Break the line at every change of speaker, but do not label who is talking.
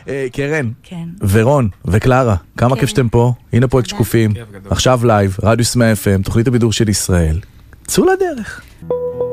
קרן,
כן.
ורון וקלרה, כמה כיף שאתם פה. הנה פרויקט שקופים, עכשיו לייב, רדיוס 100 FM, תוכנית הבידור של ישראל. צאו לדרך.